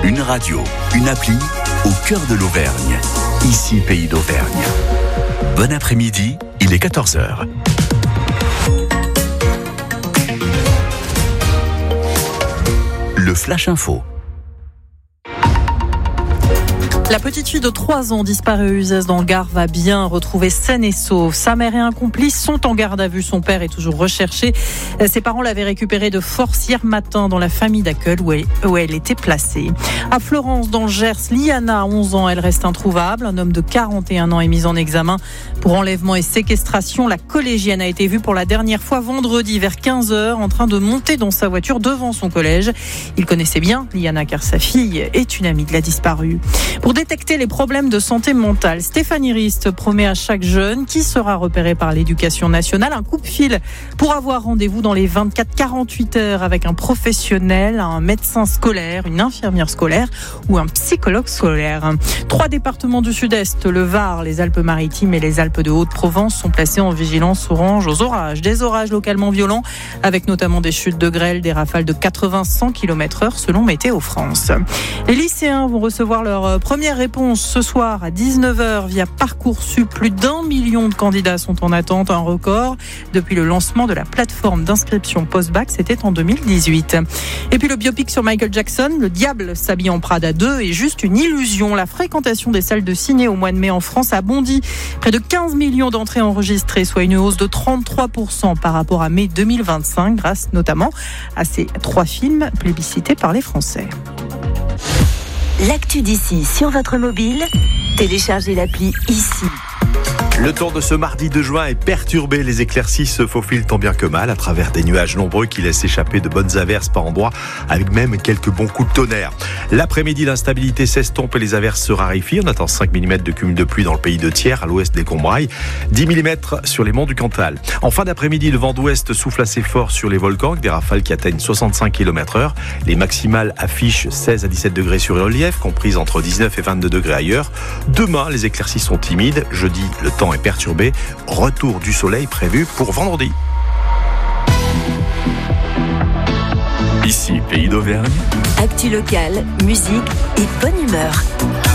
Une radio, une appli au cœur de l'Auvergne. Ici, Pays d'Auvergne. Bon après-midi, il est 14h. Le Flash Info. La petite fille de 3 ans disparue à Uzès dans le Gard va bien retrouver saine et sauve. Sa mère et un complice sont en garde à vue. Son père est toujours recherché. Ses parents l'avaient récupérée de force hier matin dans la famille d'accueil où elle était placée. À Florence, dans le Gers, Liana, 11 ans, elle reste introuvable. Un homme de 41 ans est mis en examen pour enlèvement et séquestration. La collégienne a été vue pour la dernière fois vendredi vers 15h en train de monter dans sa voiture devant son collège. Il connaissait bien Liana car sa fille est une amie de la disparue. Pour détecter les problèmes de santé mentale, Stéphanie Rist promet à chaque jeune qui sera repéré par l'Éducation nationale un coup-de-fil pour avoir rendez-vous dans les 24-48 heures avec un professionnel, un médecin scolaire, une infirmière scolaire ou un psychologue scolaire. 3 départements du Sud-Est, le Var, les Alpes-Maritimes et les Alpes de Haute-Provence sont placés en vigilance orange aux orages. Des orages localement violents avec notamment des chutes de grêle, des rafales de 80-100 km/h selon Météo France. Les lycéens vont recevoir leur première réponse ce soir à 19h via Parcoursup. Plus d'1 million de candidats sont en attente, un record depuis le lancement de la plateforme d'inscription post-bac, c'était en 2018. Et puis le biopic sur Michael Jackson, Le diable s'habille en Prada 2, est juste une illusion. La fréquentation des salles de ciné au mois de mai en France a bondi. Près de 15 millions d'entrées enregistrées, soit une hausse de 33% par rapport à mai 2025, grâce notamment à ces 3 films plébiscités par les Français. L'actu d'ici sur votre mobile, téléchargez l'appli ici. Le temps de ce mardi 2 juin est perturbé. Les éclaircies se faufilent tant bien que mal à travers des nuages nombreux qui laissent échapper de bonnes averses par endroits, avec même quelques bons coups de tonnerre. L'après-midi, l'instabilité s'estompe et les averses se raréfient. On attend 5 mm de cumul de pluie dans le pays de Thiers, à l'ouest des Combrailles, 10 mm sur les monts du Cantal. En fin d'après-midi, le vent d'ouest souffle assez fort sur les volcans, avec des rafales qui atteignent 65 km/h. Les maximales affichent 16 à 17 degrés sur le relief, comprises entre 19 et 22 degrés ailleurs. Demain, les éclaircies sont timides. Jeudi, le temps est perturbé. Retour du soleil prévu pour vendredi. Ici, Pays d'Auvergne. Actu locale, musique et bonne humeur.